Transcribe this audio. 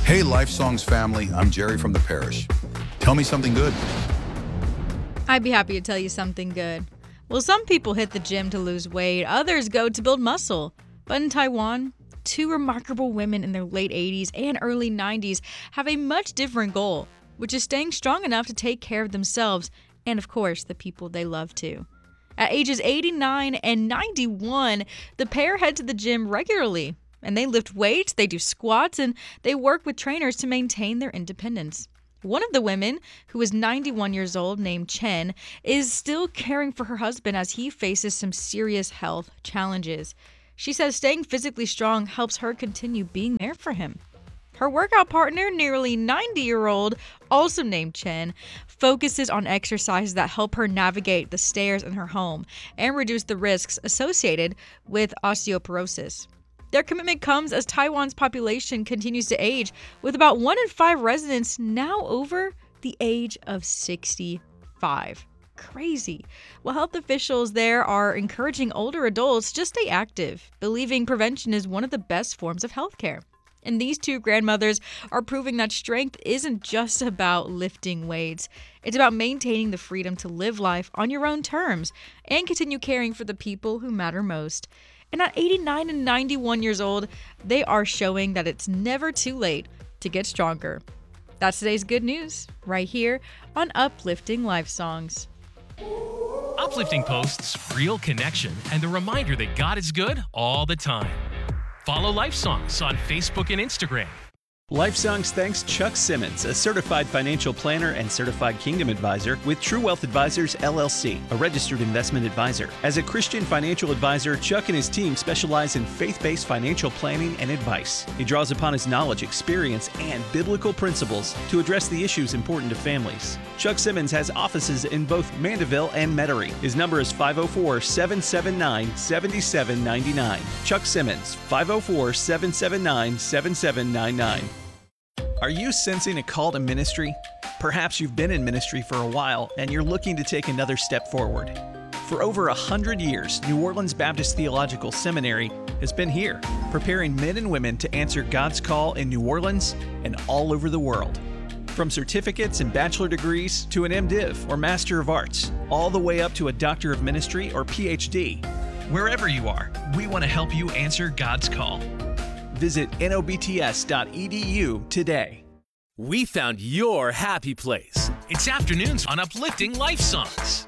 Hey, Life Songs family, I'm Jerry from the parish. Tell me something good. I'd be happy to tell you something good. Well, some people hit the gym to lose weight, others go to build muscle. But in Taiwan, two remarkable women in their late 80s and early 90s have a much different goal, which is staying strong enough to take care of themselves and, of course, the people they love too. At ages 89 and 91, the pair head to the gym regularly, and they lift weights, they do squats, and they work with trainers to maintain their independence. One of the women, who is 91 years old, named Chen, is still caring for her husband as he faces some serious health challenges. She says staying physically strong helps her continue being there for him. Her workout partner, nearly 90-year-old, also named Chen, focuses on exercises that help her navigate the stairs in her home and reduce the risks associated with osteoporosis. Their commitment comes as Taiwan's population continues to age, with about 1 in 5 residents now over the age of 65. Crazy. Well, health officials there are encouraging older adults to stay active, believing prevention is one of the best forms of healthcare. And these two grandmothers are proving that strength isn't just about lifting weights. It's about maintaining the freedom to live life on your own terms and continue caring for the people who matter most. And at 89 and 91 years old, they are showing that it's never too late to get stronger. That's today's good news, right here on Uplifting Life Songs. Uplifting posts, real connection, and the reminder that God is good all the time. Follow Life Songs on Facebook and Instagram. Life Songs thanks Chuck Simmons, a certified financial planner and certified Kingdom advisor with True Wealth Advisors, LLC, a registered investment advisor. As a Christian financial advisor, Chuck and his team specialize in faith-based financial planning and advice. He draws upon his knowledge, experience, and biblical principles to address the issues important to families. Chuck Simmons has offices in both Mandeville and Metairie. His number is 504-779-7799. Chuck Simmons, 504-779-7799. Are you sensing a call to ministry? Perhaps you've been in ministry for a while and you're looking to take another step forward. For over 100 years, New Orleans Baptist Theological Seminary has been here, preparing men and women to answer God's call in New Orleans and all over the world. From certificates and bachelor degrees to an MDiv or Master of Arts, all the way up to a Doctor of Ministry or PhD. Wherever you are, we want to help you answer God's call. Visit nobts.edu today. We found your happy place. It's afternoons on Uplifting Life Songs.